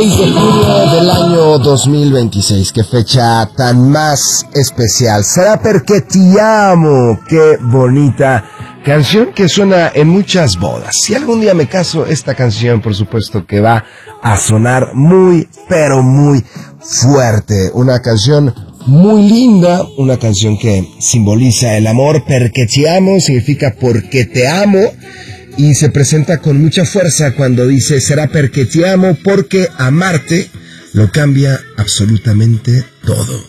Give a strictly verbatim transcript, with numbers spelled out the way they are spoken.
seis de junio del año dos mil veintiséis, qué fecha tan más especial. Será porque te amo, qué bonita canción que suena en muchas bodas. Si algún día me caso, esta canción por supuesto que va a sonar muy, pero muy fuerte. Una canción muy linda, una canción que simboliza el amor. Perché ti amo significa porque te amo. Y se presenta con mucha fuerza cuando dice será perché ti amo, porque amarte lo cambia absolutamente todo.